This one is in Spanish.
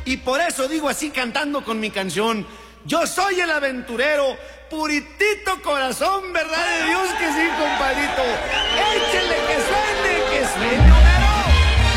y por eso digo así cantando con mi canción. Yo soy el aventurero, puritito corazón, ¿verdad de Dios que sí, compadrito?